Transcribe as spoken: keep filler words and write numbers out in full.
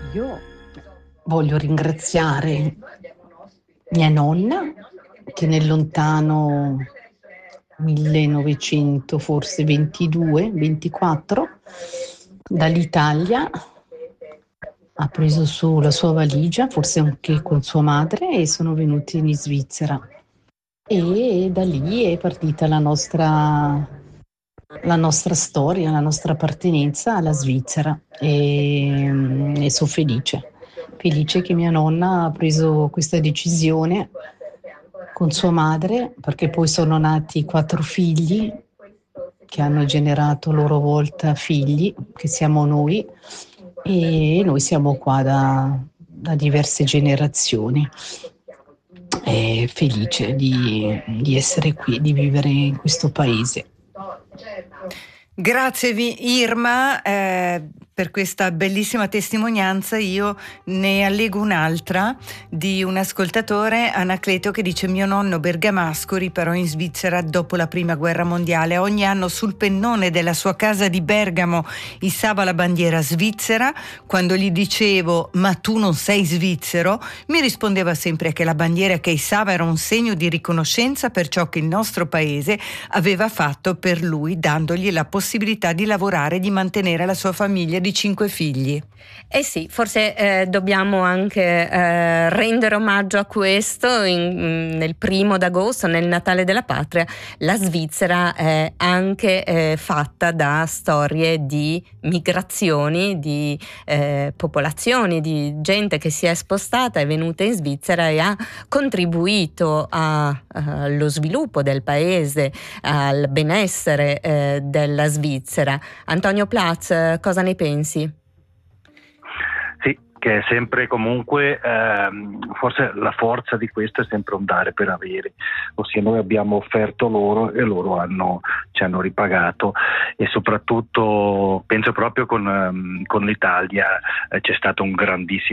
Io voglio ringraziare mia nonna che nel lontano millenovecento forse ventidue, ventiquattro dall'Italia ha preso su la sua valigia, forse anche con sua madre, e sono venuti in Svizzera. E da lì è partita la nostra, la nostra storia, la nostra appartenenza alla Svizzera e, e sono felice, felice che mia nonna ha preso questa decisione con sua madre, perché poi sono nati quattro figli che hanno generato a loro volta figli, che siamo noi, e noi siamo qua da, da diverse generazioni. È felice di, di essere qui, di vivere in questo paese. Grazie Irma eh, per questa bellissima testimonianza. Io ne allego un'altra di un ascoltatore, Anacleto, che dice: mio nonno bergamasco riparò in Svizzera dopo la prima guerra mondiale. Ogni anno sul pennone della sua casa di Bergamo issava la bandiera svizzera. Quando gli dicevo ma tu non sei svizzero, mi rispondeva sempre che la bandiera che issava era un segno di riconoscenza per ciò che il nostro paese aveva fatto per lui, dandogli la possibilità possibilità di lavorare e di mantenere la sua famiglia di cinque figli. Eh sì, forse eh, dobbiamo anche eh, rendere omaggio a questo in, nel primo d'agosto, nel Natale della Patria. La Svizzera è anche eh, fatta da storie di migrazioni, di eh, popolazioni, di gente che si è spostata, è venuta in Svizzera e ha contribuito a, a, allo sviluppo del paese, al benessere eh, della Svizzera. Antonio Platz, cosa ne pensi? Sì, che è sempre comunque, ehm, forse la forza di questo è sempre un dare per avere, ossia noi abbiamo offerto loro e loro hanno, ci hanno ripagato, e soprattutto penso proprio con, ehm, con l'Italia eh, c'è stato un grandissimo